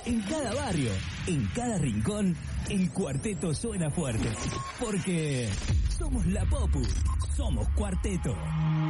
En cada barrio, en cada rincón, el cuarteto suena fuerte. Porque somos la Popu, somos Cuarteto.